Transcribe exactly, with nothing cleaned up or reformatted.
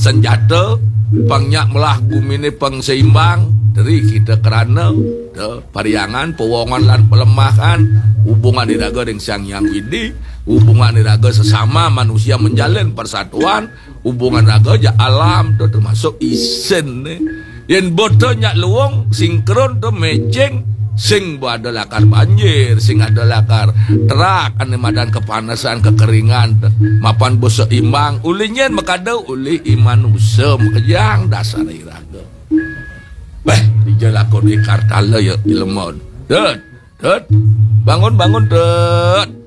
senjata pangnya melah gumine pangseimbang dari kita kerana de pariangan pewongan lan pelemahan hubungan iraga dengan Sang Hyang Widi, hubungan iraga sesama manusia menjalin persatuan, hubungan raga ja alam tu termasuk isen ni yen boto nyak luwung sinkron tu matching sing bu ada lakar banjir, sing ada lakar terak, ane madan kepanasan, kekeringan, mapan bu seimbang, ulinya makada uli iman usem kejang dasar iraga. Beh, dijelakon ikartala ya ilmon. Dut, dut, bangun bangun dut.